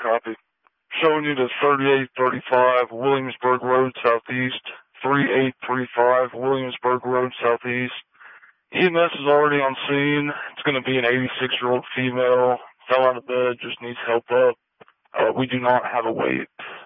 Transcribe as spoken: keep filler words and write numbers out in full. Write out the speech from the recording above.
copy. Showing you the thirty-eight thirty-five Williamsburg Road Southeast, thirty-eight thirty-five Williamsburg Road Southeast. E M S is already on scene. It's going to be an eighty-six-year-old female. Fell out of bed, just needs help up. Uh, we do not have a wait.